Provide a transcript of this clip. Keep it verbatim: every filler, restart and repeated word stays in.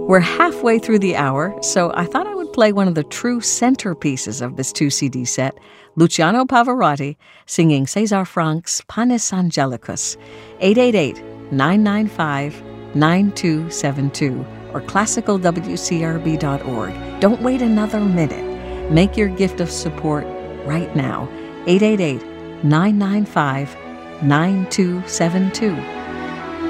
We're halfway through the hour, so I thought I would play one of the true centerpieces of this two-C D set, Luciano Pavarotti singing Cesar Franck's Panis Angelicus, eight eight eight, nine nine five, nine two seven two, or classical w c r b dot org. Don't wait another minute. Make your gift of support right now, eight eight eight, nine nine five, nine two seven two.